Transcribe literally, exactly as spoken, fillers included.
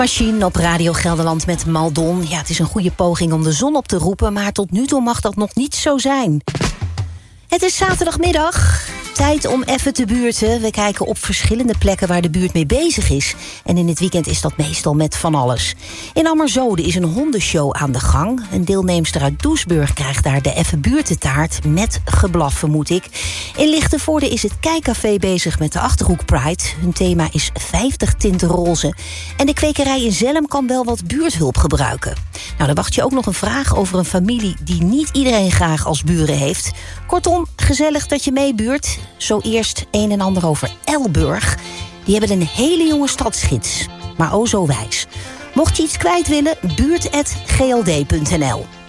Machine op Radio Gelderland met Maldon. Ja, het is een goede poging om de zon op te roepen, maar tot nu toe mag dat nog niet zo zijn. Het is zaterdagmiddag. Tijd om even te buurten. We kijken op verschillende plekken waar de buurt mee bezig is. En in het weekend is dat meestal met van alles. In Ammerzode is een hondenshow aan de gang. Een deelnemster uit Doesburg krijgt daar de Effe Buurtentaart met geblaf, vermoed ik. In Lichtenvoorde is het Kijkcafé bezig met de Achterhoek Pride. Hun thema is vijftig tinten roze. En de kwekerij in Zelhem kan wel wat buurthulp gebruiken. Nou, dan wacht je ook nog een vraag over een familie die niet iedereen graag als buren heeft. Kortom, gezellig dat je meebuurt. Zo eerst een en ander over Elburg. Die hebben een hele jonge stadsgids, maar o zo wijs. Mocht je iets kwijt willen, buurt apenstaartje g l d punt n l.